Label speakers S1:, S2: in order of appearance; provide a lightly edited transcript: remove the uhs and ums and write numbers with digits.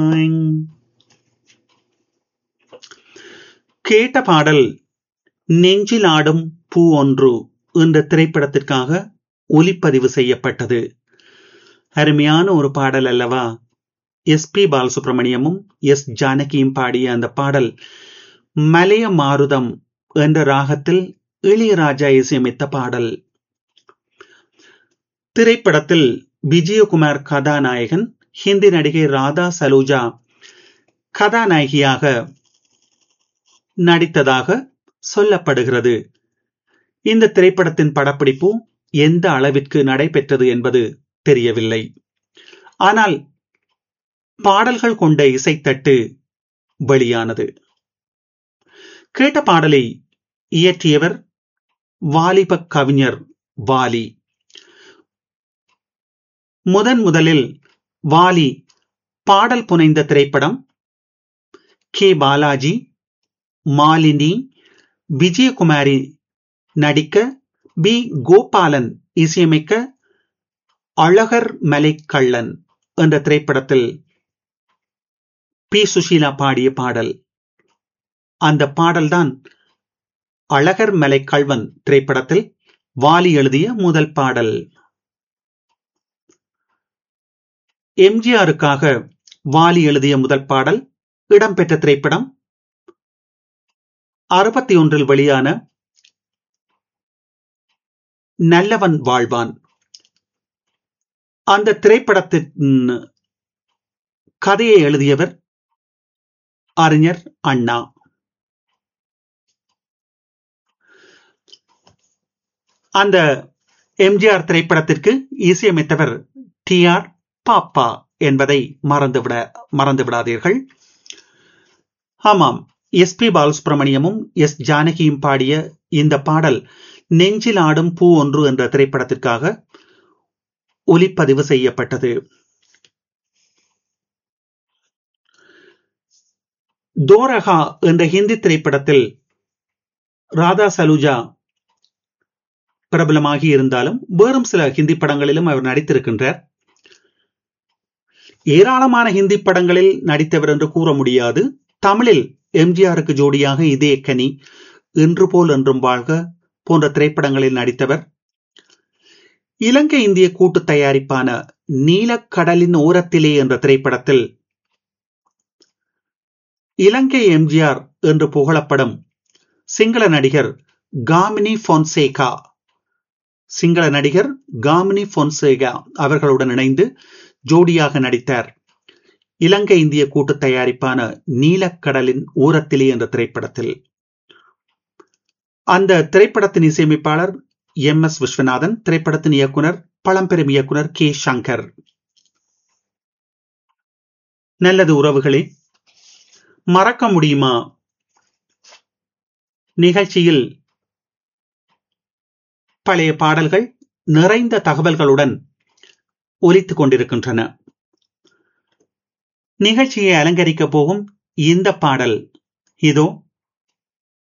S1: கேட்ட பாடல் நெஞ்சில் ஆடும் பூ ஒன்று என்ற திரைப்படத்திற்காக ஒலிப்பதிவு செய்யப்பட்டது. அருமையான ஒரு பாடல் அல்லவா? எஸ்.பி. பாலசுப்ரமணியமும் எஸ். ஜானகியும் பாடிய அந்த பாடல் மலைய மாருதம் என்ற ராகத்தில் இளையராஜா இசையமைத்த பாடல். திரைப்படத்தில் விஜயகுமார் கதாநாயகன், ஹிந்தி நடிகை ராதா சலூஜா கதாநாயகியாக நடித்ததாக சொல்லப்படுகிறது. இந்த திரைப்படத்தின் படப்பிடிப்பு எந்த அளவிற்கு நடைபெற்றது என்பது தெரியவில்லை. ஆனால் பாடல்கள் கொண்ட இசைத்தட்டு வெளியானது. கேட்ட பாடலை இயற்றியவர் வாலிப கவிஞர் வாலி. முதலில் வாலி பாடல் புனைந்த திரைப்படம் கே. பாலாஜி, மாலினி, விஜயகுமாரி நடிக்க, பி. கோபாலன் இசையமைக்க அழகர் மலை கள்ளன் என்ற திரைப்படத்தில் பி. சுஷீலா பாடிய பாடல். அந்த பாடல்தான் அழகர் மலை கள்வன் திரைப்படத்தில் வாலி எழுதிய முதல் பாடல். எம்ஜிஆருக்காக வாலி எழுதிய முதல் பாடல் இடம்பெற்ற திரைப்படம் 61 வெளியான நல்லவன் வாழ்வான். அந்த திரைப்படத்தின் கதையை எழுதியவர் அறிஞர் அண்ணா. அந்த எம்ஜிஆர் திரைப்படத்திற்கு இசையமைத்தவர் டி.ஆர். பாப்பா என்பதை மறந்துவிடாதீர்கள். ஆமாம், எஸ்.பி. பாலசுப்ரமணியமும் எஸ். ஜானகியும் பாடிய இந்த பாடல் நெஞ்சில் ஆடும் பூ ஒன்று என்ற திரைப்படத்திற்காக ஒலிப்பதிவு செய்யப்பட்டது. தோரகா என்ற ஹிந்தி திரைப்படத்தில் ராதா சலூஜா பிரபலமாகி இருந்தாலும் வேறும் சில ஹிந்தி படங்களிலும் அவர் நடித்திருக்கின்றார். ஏராளமான ஹிந்தி படங்களில் நடித்தவர் என்று கூற முடியாது. தமிழில் எம்ஜிஆருக்கு ஜோடியாக இதே கனி, இன்று போல் என்றும் வாழ்க போன்ற திரைப்படங்களில் நடித்தவர். இலங்கை இந்திய கூட்டு தயாரிப்பான நீலக்கடலின் ஓரத்திலே என்ற திரைப்படத்தில் இலங்கை எம்ஜிஆர் என்று புகழப்படும் சிங்கள நடிகர் காமினி பொன்சேகா அவர்களுடன் இணைந்து ஜோடியாக நடித்தார். இலங்கை இந்திய கூட்டு தயாரிப்பான நீலக்கடலின் ஓரத்திலே என்ற திரைப்படத்தில். அந்த திரைப்படத்தின் இசையமைப்பாளர் எம்.எஸ். விஸ்வநாதன், திரைப்படத்தின் இயக்குனர் பழம்பெரும் இயக்குனர் கே. சங்கர். நல்லது உறவுகளே, மறக்க முடியுமா நிகழ்ச்சியில் பழைய பாடல்கள் நிறைந்த தகவல்களுடன் ஒலித்துக் கொண்டிருக்கின்றன. நிகழ்ச்சியை அலங்கரிக்க போகும் இந்த பாடல் இதோ